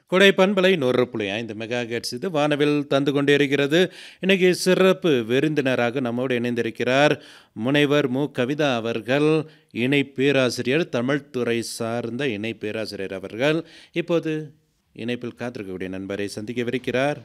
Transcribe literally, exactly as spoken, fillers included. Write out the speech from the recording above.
கொடை பண்பலை நூறு புள்ளி ஐந்து மெகா ஹெர்ட்ஸ் இது வானவில் தந்து கொண்டிருக்கிறது. இன்னைக்கு சிறப்பு விருந்தினராக நம்மோடு இணைந்திருக்கிறார் முனைவர் மு கவிதா அவர்கள், இணை பேராசிரியர், தமிழ் துறை சார்ந்த இணை பேராசிரியர் அவர்கள். இப்போது இணைப்பில் காத்திருக்கக்கூடிய நண்பரை சந்திக்கவிருக்கிறார்.